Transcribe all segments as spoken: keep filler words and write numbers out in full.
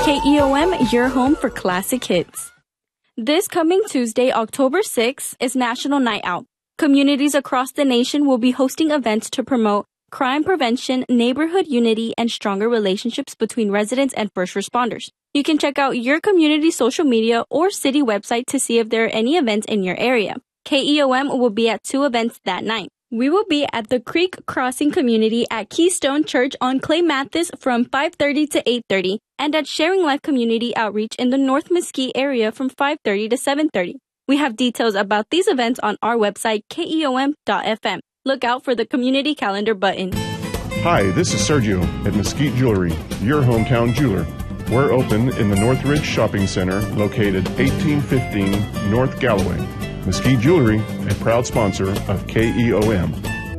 K E O M, your home for classic hits. This coming Tuesday, October sixth, is National Night Out. Communities across the nation will be hosting events to promote crime prevention, neighborhood unity, and stronger relationships between residents and first responders. You can check out your community's social media or city website to see if there are any events in your area. K E O M will be at two events that night. We will be at the Creek Crossing Community at Keystone Church on Clay Mathis from five thirty to eight thirty and at Sharing Life Community Outreach in the North Mesquite area from five thirty to seven thirty. We have details about these events on our website, K E O M dot F M. Look out for the community calendar button. Hi, this is Sergio at Mesquite Jewelry, your hometown jeweler. We're open in the Northridge Shopping Center, located eighteen fifteen North Galloway. Mesquite Jewelry, a proud sponsor of K E O M.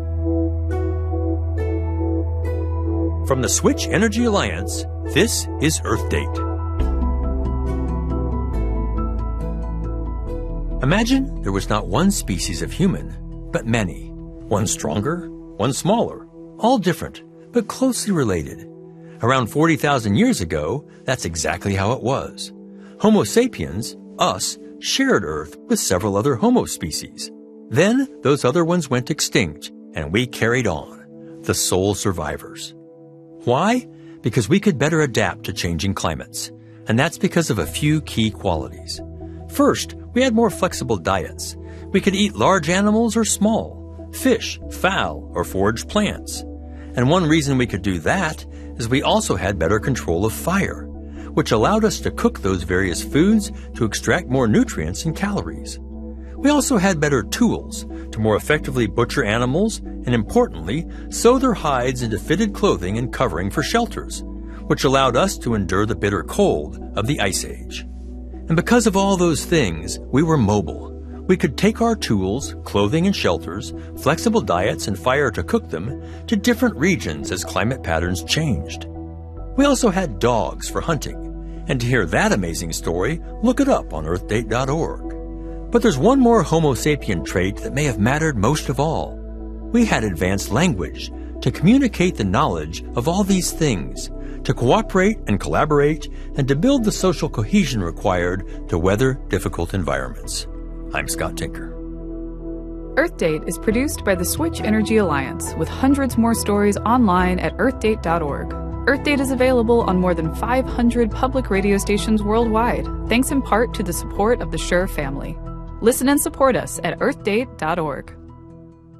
From the Switch Energy Alliance, this is Earth Date. Imagine there was not one species of human, but many. One stronger, one smaller, all different, but closely related. Around forty thousand years ago, that's exactly how it was. Homo sapiens, us, shared Earth with several other Homo species. Then those other ones went extinct, and we carried on, the sole survivors. Why? Because we could better adapt to changing climates, and that's because of a few key qualities. First, we had more flexible diets. We could eat large animals or small, fish, fowl, or foraged plants. And one reason we could do that is we also had better control of fire, which allowed us to cook those various foods to extract more nutrients and calories. We also had better tools to more effectively butcher animals and, importantly, sew their hides into fitted clothing and covering for shelters, which allowed us to endure the bitter cold of the Ice Age. And because of all those things, we were mobile. We could take our tools, clothing and shelters, flexible diets and fire to cook them to different regions as climate patterns changed. We also had dogs for hunting. And to hear that amazing story, look it up on earth date dot org. But there's one more Homo sapien trait that may have mattered most of all. We had advanced language to communicate the knowledge of all these things, to cooperate and collaborate, and to build the social cohesion required to weather difficult environments. I'm Scott Tinker. Earth Date is produced by the Switch Energy Alliance with hundreds more stories online at earth date dot org. Earth Date is available on more than five hundred public radio stations worldwide, thanks in part to the support of the Shure family. Listen and support us at earth date dot org.